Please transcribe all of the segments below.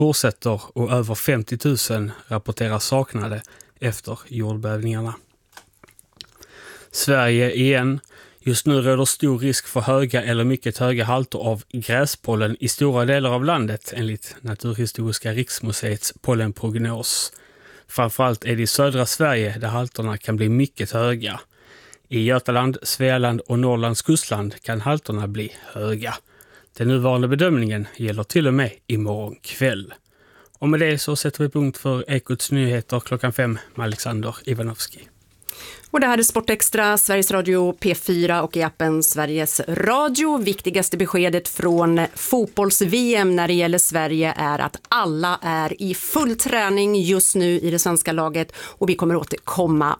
fortsätter och över 50 000 rapporteras saknade efter jordbävningarna. Sverige igen. Just nu råder stor risk för höga eller mycket höga halter av gräspollen i stora delar av landet enligt Naturhistoriska riksmuseets pollenprognos. Framförallt är det i södra Sverige där halterna kan bli mycket höga. I Götaland, Svealand och Norrlands kustland kan halterna bli höga. Den nuvarande bedömningen gäller till och med imorgon kväll. Och med det så sätter vi punkt för Ekots nyheter 5:00 med Alexander Ivanovski. Och det här är Sportextra, Sveriges Radio P4 och i appen Sveriges Radio. Viktigaste beskedet från fotbolls-VM när det gäller Sverige är att alla är i full träning just nu i det svenska laget. Och vi kommer återkomma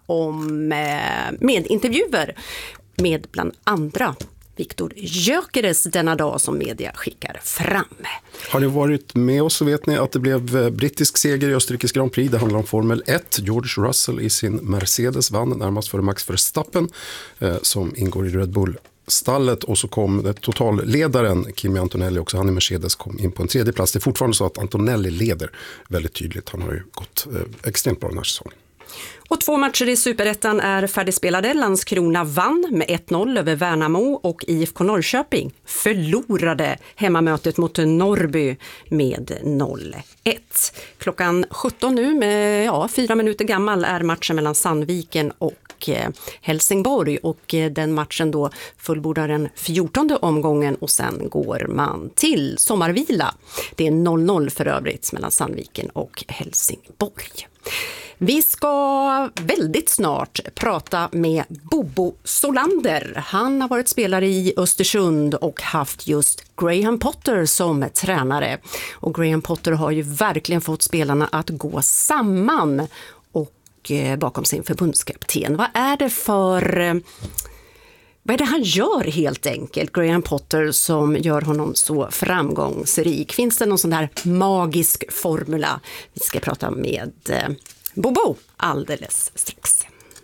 med intervjuer med bland andra Viktor Gyökeres denna dag som media skickar fram. Har ni varit med oss så vet ni att det blev brittisk seger i Österrikes Grand Prix. Det handlar om Formel 1. George Russell i sin Mercedes vann närmast före Max Verstappen som ingår i Red Bull-stallet. Och så kom totalledaren Kimi Antonelli, också han i Mercedes, kom in på en tredje plats. Det är fortfarande så att Antonelli leder väldigt tydligt. Han har ju gått extremt bra den här säsongen. Och 2 matcher i Superettan är färdigspelade. Landskrona vann med 1-0 över Värnamo och IFK Norrköping förlorade hemmamötet mot Norrby med 0-1. Klockan 17 nu, med 4 minuter gammal, är matchen mellan Sandviken och Helsingborg. Och den matchen då fullbordar den 14:e omgången och sen går man till sommarvila. Det är 0-0 för övrigt mellan Sandviken och Helsingborg. Vi ska väldigt snart prata med Bobo Solander. Han har varit spelare i Östersund och haft just Graham Potter som tränare. Och Graham Potter har ju verkligen fått spelarna att gå samman och bakom sin förbundskapten. Vad är det han gör helt enkelt, Graham Potter, som gör honom så framgångsrik? Finns det någon sån där magisk formula? Vi ska prata med Bobo alldeles strax.